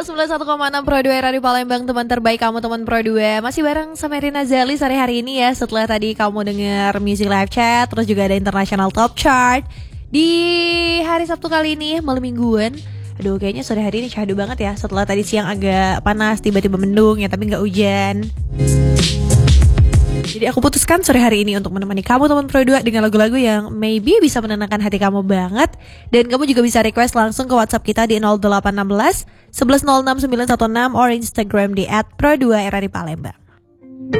91,6 Pro 2 Radio Palembang, teman terbaik kamu, teman Pro 2. Masih bareng sama Rina Zali sore hari ini ya. Setelah tadi kamu denger Music Live Chat, terus juga ada International Top Chart. Di hari Sabtu kali ini, malam mingguan. Aduh, kayaknya sore hari ini syahdu banget ya. Setelah tadi siang agak panas, tiba-tiba mendung ya, tapi gak hujan. Jadi aku putuskan sore hari ini untuk menemani kamu teman Pro 2 dengan lagu-lagu yang maybe bisa menenangkan hati kamu banget. Dan kamu juga bisa request langsung ke WhatsApp kita di 0816 1106 916 or Instagram di @pro2rri Palembang.